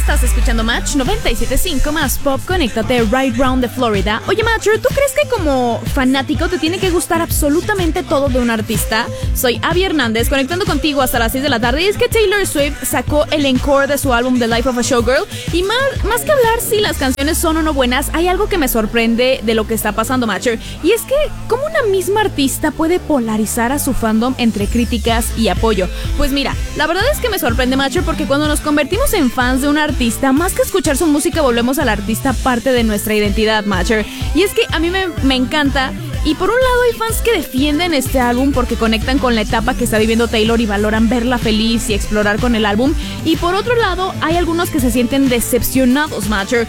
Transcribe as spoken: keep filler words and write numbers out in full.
Estás escuchando Match noventa y siete punto cinco más Pop. Conéctate right round de Florida. Oye, Matcher, ¿tú crees que como fanático te tiene que gustar absolutamente todo de un artista? Soy Abby Hernández, conectando contigo hasta las seis de la tarde. Y es que Taylor Swift sacó el encore de su álbum The Life of a Showgirl. Y más, más que hablar si las canciones son o no buenas, hay algo que me sorprende de lo que está pasando, Matcher. Y es que, ¿cómo una misma artista puede polarizar a su fandom entre críticas y apoyo? Pues mira, la verdad es que me sorprende, Matcher, porque cuando nos convertimos en fans de un artista, más que escuchar su música, volvemos al artista parte de nuestra identidad, Matcher. Y es que a mí me, me encanta. Y por un lado hay fans que defienden este álbum porque conectan con la etapa que está viviendo Taylor y valoran verla feliz y explorar con el álbum. Y por otro lado hay algunos que se sienten decepcionados, Matcher,